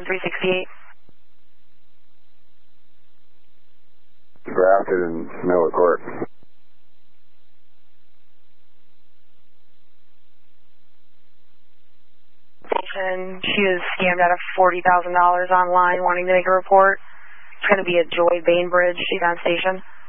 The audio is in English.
368. Drafted in Miller Court. And she was scammed out of $40,000 online wanting to make a report. It's going to be at Joy Bainbridge. She's on station.